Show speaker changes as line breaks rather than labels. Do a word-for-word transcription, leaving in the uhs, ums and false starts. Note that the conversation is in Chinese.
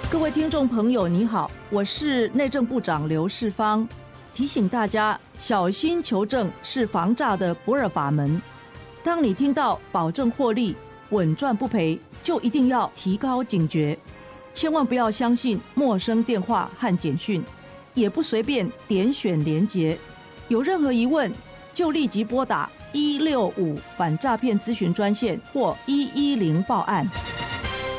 各位听众朋友你好，我是内政部长刘世芳，提醒大家小心求证是防诈的不二法门。当你听到保证获利、稳赚不赔，就一定要提高警觉，千万不要相信陌生电话和简讯，也不随便点选连结。有任何疑问就立即拨打一六五反诈骗咨询专线或一一零报案。